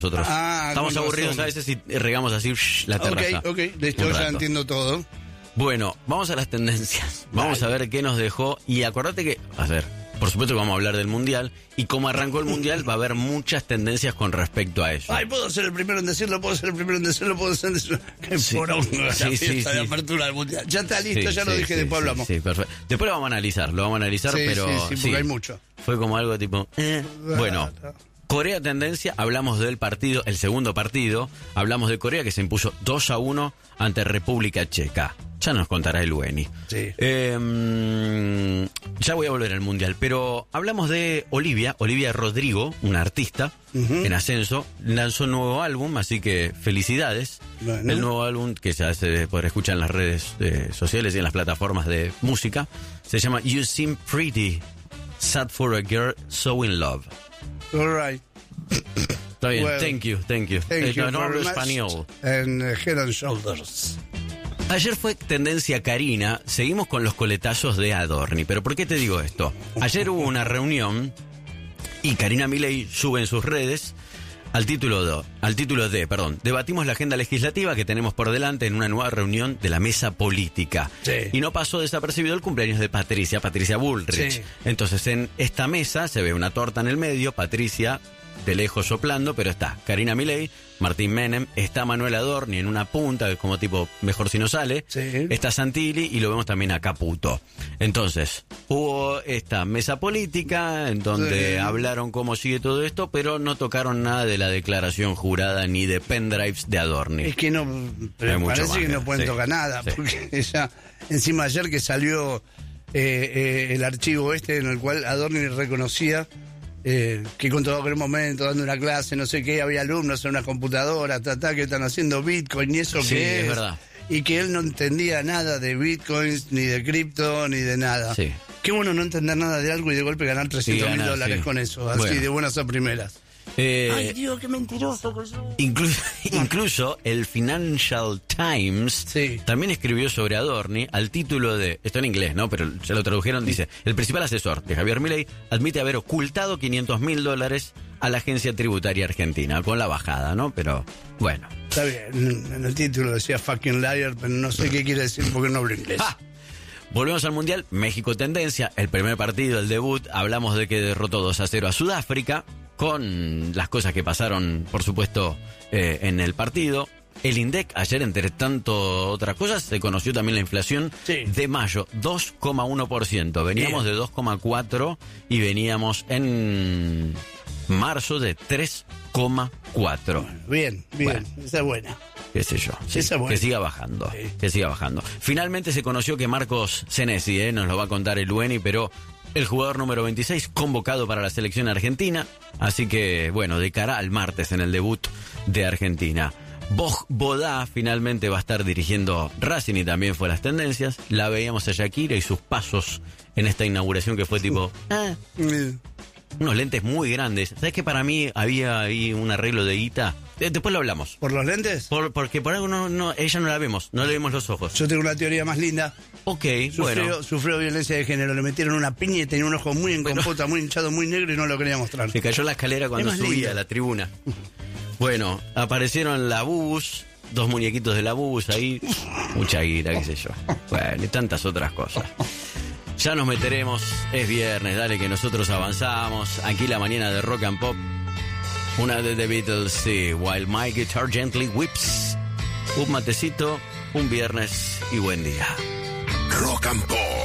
nosotros. Estamos aburridos a veces y regamos así la terraza. Ok, de esto ya entiendo todo. Bueno, vamos a las tendencias. Vamos a ver qué nos dejó. Y acordate que, por supuesto que vamos a hablar del Mundial. Y como arrancó el Mundial, va a haber muchas tendencias con respecto a eso. Ay, puedo ser el primero en decirlo, puedo ser el primero en decirlo. Qué poronga la fiesta de apertura del Mundial. Ya está listo, ya lo dije, después hablamos. Sí, perfecto. Después lo vamos a analizar, pero... Sí, porque hay mucho. Fue como algo tipo... Bueno... Corea tendencia, hablamos del partido, el segundo partido, hablamos de Corea que se impuso 2-1 ante República Checa. Ya nos contará el Ueni. Sí. Ya voy a volver al Mundial, pero hablamos de Olivia Rodrigo, una artista en ascenso, lanzó un nuevo álbum, así que felicidades. Bueno. El nuevo álbum que ya se podrá escuchar en las redes sociales y en las plataformas de música, se llama You Seem Pretty, Sad for a Girl So in Love. All right. Está bien, Well, thank you. No hablo español. And Head and Shoulders. Ayer fue tendencia Karina, seguimos con los coletazos de Adorni, pero ¿por qué te digo esto? Ayer hubo una reunión y Karina Milei sube en sus redes al título de, debatimos la agenda legislativa que tenemos por delante en una nueva reunión de la mesa política. Sí. Y no pasó desapercibido el cumpleaños de Patricia Bullrich. Sí. Entonces en esta mesa se ve una torta en el medio, Patricia de lejos soplando, pero está Karina Milei, Martín Menem, está Manuel Adorni en una punta, que es como tipo mejor si no sale, sí. Está Santilli y lo vemos también a Caputo. Entonces, hubo esta mesa política en donde hablaron cómo sigue todo esto, pero no tocaron nada de la declaración jurada ni de pendrives de Adorni. Es que no, pero parece que no pueden tocar nada, porque ella, encima ayer que salió el archivo en el cual Adorni reconocía que controló aquel momento dando una clase, no sé qué, había alumnos en una computadora, que están haciendo Bitcoin y eso que es verdad. Y que él no entendía nada de Bitcoins, ni de cripto, ni de nada. Sí. Qué bueno no entender nada de algo y de golpe ganar $300,000 con eso, así de buenas a primeras. Ay, Dios, qué mentiroso que soy. Incluso el Financial Times también escribió sobre Adorni al título de, esto en inglés, ¿no? Pero ya lo tradujeron, dice, el principal asesor de Javier Milei admite haber ocultado $500,000 a la agencia tributaria argentina, con la bajada, ¿no? Pero, bueno. Está bien, en el título decía fucking liar, pero no sé qué quiere decir porque no hablo inglés. Volvemos al Mundial, México tendencia, el primer partido, el debut, hablamos de que derrotó 2-0 a Sudáfrica, con las cosas que pasaron, por supuesto, en el partido. El INDEC, ayer, entre tanto otras cosas, se conoció también la inflación de mayo, 2,1%. Veníamos de 2,4% y veníamos en marzo de 3,4%. Bien, bueno, esa es buena. Qué sé yo, que siga bajando, Finalmente se conoció que Marcos Senesi, nos lo va a contar el Ueni, pero el jugador número 26 convocado para la selección argentina, así que, bueno, de cara al martes en el debut de Argentina. Bodá finalmente va a estar dirigiendo Racing y también fue las tendencias. La veíamos a Shakira y sus pasos en esta inauguración que fue tipo... unos lentes muy grandes. ¿Sabes que para mí había ahí un arreglo de guita? Después lo hablamos. ¿Por los lentes? Porque por algo ella no la vemos, no le vemos los ojos. Yo tengo una teoría más linda. Ok, bueno. Sufrió violencia de género, le metieron una piña y tenía un ojo muy en compota, muy hinchado, muy negro y no lo quería mostrar. Se cayó la escalera cuando subía a la tribuna. Bueno, aparecieron la Bubus, 2 muñequitos de la Bubus ahí, mucha guita, qué sé yo. Bueno, y tantas otras cosas. Ya nos meteremos, es viernes, dale que nosotros avanzamos. Aquí la mañana de Rock and Pop. Una de The Beatles, sí. While My Guitar Gently Whips. Un matecito, un viernes y buen día. Rock and Pop.